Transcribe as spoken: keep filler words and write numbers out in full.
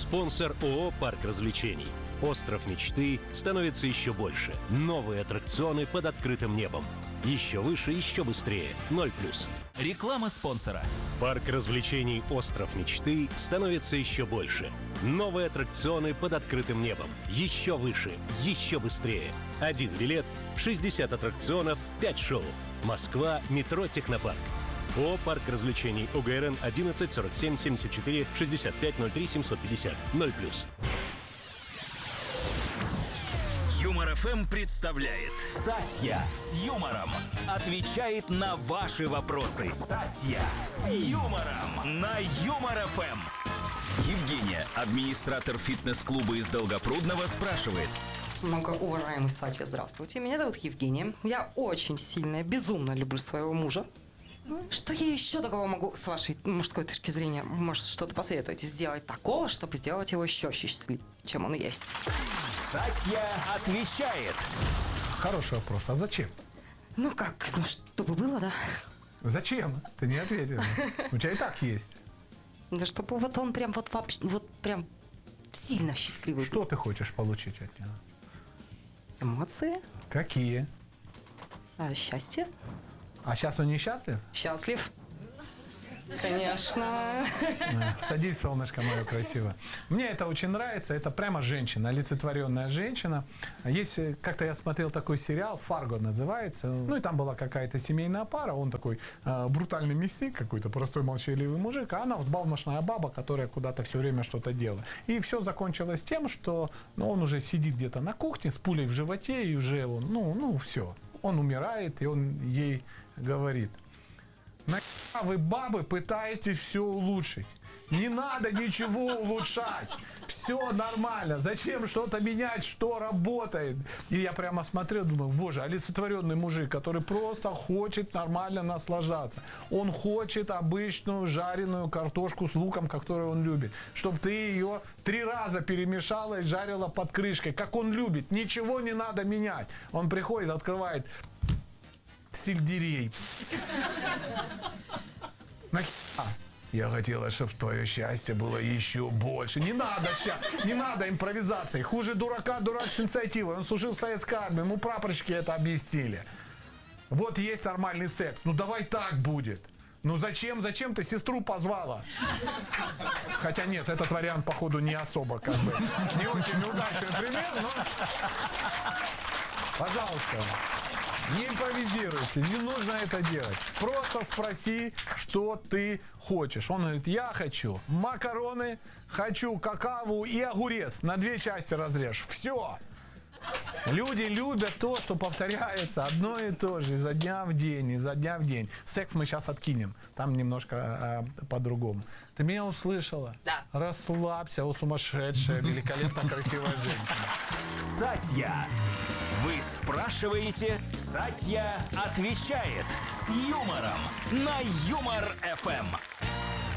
Спонсор ООО «Парк развлечений». Остров мечты становится еще больше. Новые аттракционы под открытым небом. Еще выше, еще быстрее. ноль плюс. Реклама спонсора. Парк развлечений «Остров мечты» становится еще больше. Новые аттракционы под открытым небом. Еще выше, еще быстрее. Один билет, шестьдесят аттракционов, пять шоу. Москва, метро «Технопарк». ООО «Парк развлечений». ОГРН одиннадцать сорок семь семьдесят четыре шестьдесят пять ноль три семьсот пятьдесят. ноль плюс. Юмор эф эм представляет Сатья с юмором отвечает на ваши вопросы. Сатья с юмором на Юмор эф эм. Евгения, администратор фитнес-клуба из Долгопрудного, спрашивает. Многоуважаемый Сатья, здравствуйте. Меня зовут Евгения. Я очень сильно, безумно люблю своего мужа. Что я еще такого могу, с вашей мужской точки зрения, может, что-то посоветовать, сделать такого, чтобы сделать его еще счастливее, чем он есть? Сатья отвечает. Хороший вопрос. А зачем? Ну как, ну чтобы было, да? Зачем? Ты не ответил. У тебя и так есть. Да чтобы вот он прям вот вообще, вот прям сильно счастливый. Что ты хочешь получить от него? Эмоции. Какие? А, счастье. А сейчас он несчастлив? Счастлив. Конечно. Садись, солнышко мое красивое. Мне это очень нравится. Это прямо женщина, олицетворенная женщина. Есть, как-то я смотрел такой сериал, «Фарго» называется. Ну и там была какая-то семейная пара. Он такой э, брутальный мясник какой-то, простой молчаливый мужик. А она взбалмошная баба, которая куда-то все время что-то делала. И все закончилось тем, что ну, он уже сидит где-то на кухне с пулей в животе. И уже он, ну, ну все. Он умирает, и он ей говорит: нахера вы, бабы, пытаетесь все улучшить? Не надо ничего улучшать. Все нормально. Зачем что-то менять, что работает? И я прямо смотрел, думаю, боже, олицетворенный мужик, который просто хочет нормально наслаждаться. Он хочет обычную жареную картошку с луком, которую он любит. Чтобы ты ее три раза перемешала и жарила под крышкой, как он любит. Ничего не надо менять. Он приходит, открывает сельдерей. Нахера? Я хотела, чтобы твое счастье было еще больше. Не надо, не надо импровизации. Хуже дурака, дурак с инициативой. Он служил в советской армии, ему прапорщики это объяснили. Вот есть нормальный секс. Ну давай так будет. Ну зачем, зачем ты сестру позвала? Хотя нет, этот вариант, походу, не особо, как бы, не очень удачный пример, но... Пожалуйста. Не импровизируйте, не нужно это делать. Просто спроси, что ты хочешь. Он говорит, я хочу макароны, хочу какаву и огурец. На две части разрежь. Все. Люди любят то, что повторяется одно и то же изо дня в день, изо дня в день. Секс мы сейчас откинем. Там немножко э, по-другому. Ты меня услышала? Да. Расслабься, о сумасшедшая, великолепно красивая женщина. Сатья. Вы спрашиваете, Сатья отвечает с юмором на Юмор эф эм.